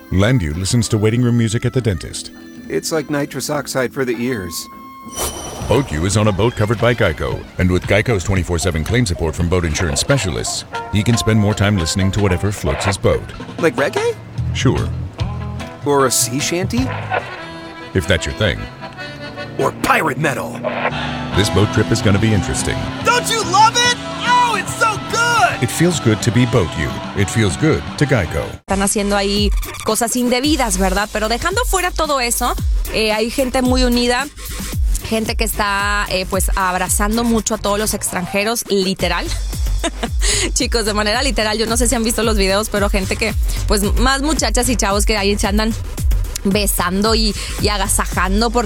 Landu listens to waiting room music at the dentist. It's like nitrous oxide for the ears. BoatU is on a boat covered by Geico, and with Geico's 24/7 claim support from boat insurance specialists, he can spend more time listening to whatever floats his boat. Like reggae? Sure, Or a sea shanty? if that's your thing. Or pirate metal? This boat trip is going to be interesting. Don't you love it? Oh, it's so good! It feels good to be BoatU. It feels good to Geico. Están haciendo ahí cosas indebidas, ¿verdad? Pero dejando fuera todo eso, hay gente muy unida. Gente que está pues abrazando mucho a todos los extranjeros, literal. Chicos, de manera literal, yo no sé si han visto los videos, pero gente que, pues más muchachas y chavos que ahí se andan besando y agasajando